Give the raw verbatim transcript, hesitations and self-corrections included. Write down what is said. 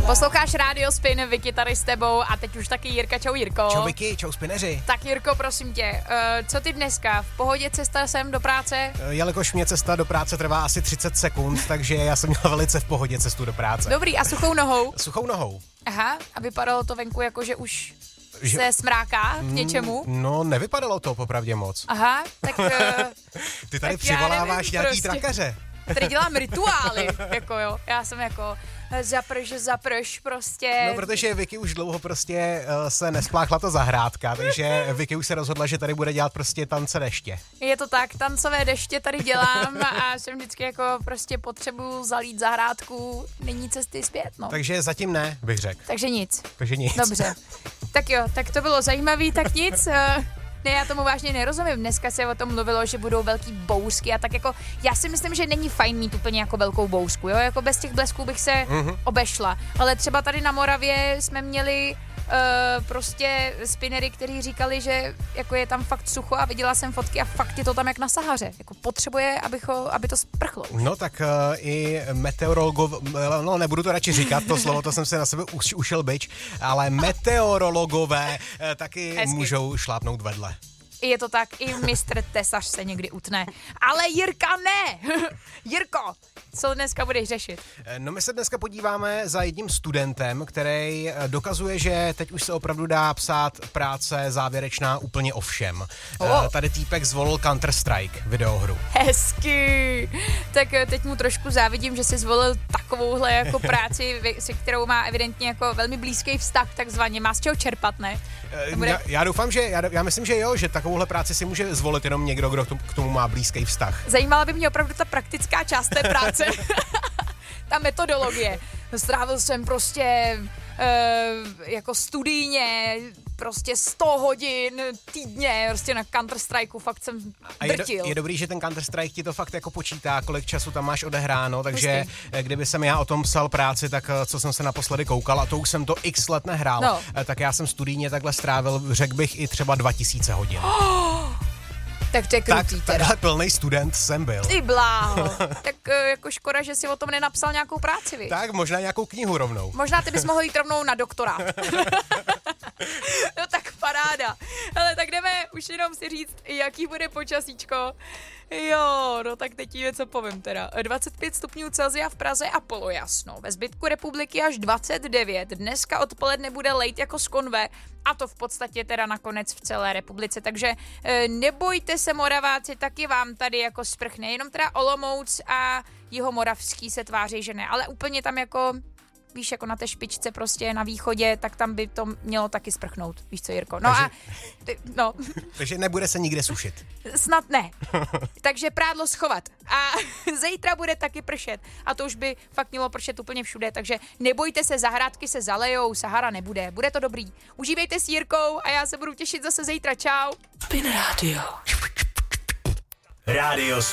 Posloucháš Radio Spin, Vicky tady s tebou a teď už taky Jirka. Čau Jirko. Čau Vicky, čau spineři. Tak Jirko, prosím tě, uh, co ty dneska? V pohodě cesta sem do práce? Uh, jelikož mě cesta do práce trvá asi třicet sekund, takže já jsem měl velice v pohodě cestu do práce. Dobrý, a suchou nohou? Suchou nohou. Aha, a vypadalo to venku jako, že už že... se smráká k něčemu? No, nevypadalo to popravdě moc. Aha, tak... Uh, ty tady tak přivoláváš nevím, nějaký prostě. trakaře. Tady dělám rituály, jako jo. Já jsem jako zaprš, zaprš prostě. No, protože Vicky už dlouho prostě uh, se nespláchla ta zahrádka, takže Vicky už se rozhodla, že tady bude dělat prostě tance deště. Je to tak, tancové deště tady dělám a jsem vždycky jako prostě potřebuju zalít zahrádku, není cesty zpět, no. Takže zatím ne, bych řekl. Takže nic. Takže nic. Dobře. Tak jo, tak to bylo zajímavý, tak nic. Ne, já tomu vážně nerozumím. Dneska se o tom mluvilo, že budou velký bouřky a tak jako, já si myslím, že není fajn mít úplně jako velkou bouřku, jo, jako bez těch blesků bych se mm-hmm. obešla. Ale třeba tady na Moravě jsme měli uh, prostě spinery, kteří říkali, že jako je tam fakt sucho a viděla jsem fotky a fakt je to tam jak na Sahaře. Jako potřebuje, abycho, aby to sprchlo. No tak uh, i meteorologové, no nebudu to radši říkat, to slovo, to jsem si na sebe už, ušel bič, ale meteorologové uh, taky Hezky. můžou šlápnout vedle. Je to tak, i mistr Tesař se někdy utne. Ale Jirka ne! Jirko, co dneska budeš řešit? No my se dneska podíváme za jedním studentem, který dokazuje, že teď už se opravdu dá psát práce závěrečná úplně o všem. Oh. Tady týpek zvolil Counter-Strike videohru. Hezky! Tak teď mu trošku závidím, že si zvolil takovouhle jako práci, se kterou má evidentně jako velmi blízký vztah, takzvaně. Má z čeho čerpat, ne? Bude... Já, já doufám, že, já, já myslím, že jo, že takovouhle práci si může zvolit jenom někdo, kdo k tomu má blízký vztah. Zajímala by mě opravdu ta praktická část té práce. Ta metodologie. Strávil jsem prostě uh, jako studijně prostě sto hodin týdně prostě na Counter-Strikeu, fakt jsem drtil. Je, do, je dobrý, že ten Counter-Strike ti to fakt jako počítá, kolik času tam máš odehráno, takže Pustý. kdyby jsem já o tom psal práci, tak co jsem se naposledy koukal, a to už jsem to x let nehrál, no. tak já jsem studijně takhle strávil, řekl bych, i třeba dva tisíce hodin. Oh! Tak to je krutý tak, teda. Tak plný student jsem byl. Ty bláho. Tak jako škoda, že si o tom nenapsal nějakou práci, vy. Tak možná nějakou knihu rovnou. Možná ty bys mohl jít rovnou na doktora. No tak paráda. Ale tak jdeme už jenom si říct, jaký bude počasíčko. Jo, no tak teď něco povím teda. dvacet pět stupňů Celsia v Praze a polojasno. Ve zbytku republiky až dvacet devět. Dneska odpoledne bude lejt jako z konve a to v podstatě teda nakonec v celé republice. Takže e, nebojte se, Moraváci, taky vám tady jako sprchne. Jenom teda Olomouc a Jihomoravský se tváří, že ne. Ale úplně tam jako... Víš, jako na té špičce prostě na východě, tak tam by to mělo taky sprchnout. Víš co, Jirko? No takže, a... Ty, no. Takže nebude se nikde sušit. Snad ne. Takže prádlo schovat. A zítra bude taky pršet. A to už by fakt mělo pršet úplně všude. Takže nebojte se, zahrádky se zalejou, Sahara nebude. Bude to dobrý. Užívejte s Jirkou a já se budu těšit zase zítra. Čau. Spin Radio. Radio